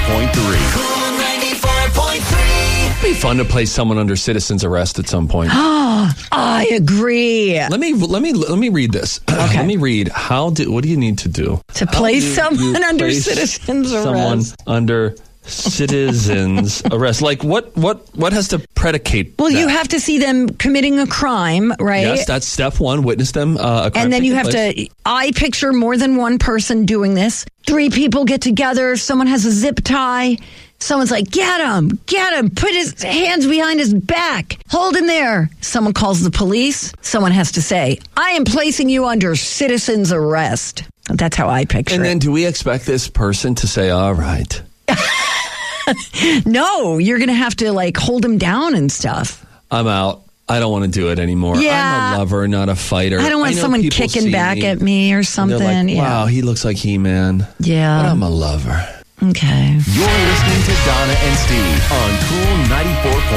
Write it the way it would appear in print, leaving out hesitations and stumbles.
Cool 94.3. It'd be fun to place someone under citizen's arrest at some point. I agree. Let me read this. Okay. Let me read. What do you need to do To place someone under citizen's someone arrest. under citizen's arrest? Like what has to predicate? Well, that? you have to see them committing a crime, right? Yes, that's step one. Witness them. A crime And then you have taking place. to, I picture more than one person doing this. 3 people get together. Someone has a zip tie. Someone's like, get him, put his hands behind his back, hold him there. Someone calls the police. Someone has to say, I am placing you under citizen's arrest. That's how I picture And then it. do we expect this person to say, all right? No, you're going to have to like hold him down and stuff. I'm out. I don't want to do it anymore. Yeah. I'm a lover, not a fighter. I don't want know someone people kicking see back me, at me or and something. they're like, Yeah. wow, he looks like He-Man. Yeah. But I'm a lover. Okay. You're listening to Donna and Steve on Cool 94.3.